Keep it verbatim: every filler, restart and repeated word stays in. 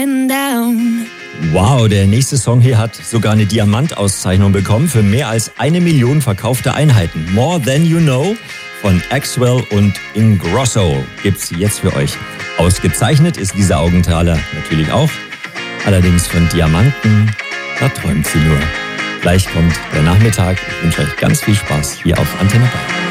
Wow, der nächste Song hier hat sogar eine Diamantauszeichnung bekommen für mehr als eine Million verkaufte Einheiten. More Than You Know von Axwell und Ingrosso gibt's jetzt für euch. Ausgezeichnet ist dieser Augenthaler natürlich auch. Allerdings von Diamanten, da träumt sie nur. Gleich kommt der Nachmittag. Ich wünsche euch ganz viel Spaß hier auf Antenne Bayern.